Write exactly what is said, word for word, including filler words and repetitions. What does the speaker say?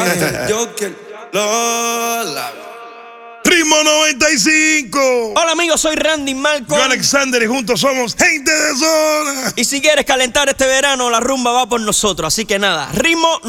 Joker, Lola. Ritmo noventa y cinco. Hola amigos, soy Randy Malcolm. Yo Alexander y juntos somos gente de zona. Y si quieres calentar este verano, la rumba va por nosotros. Así que nada, Ritmo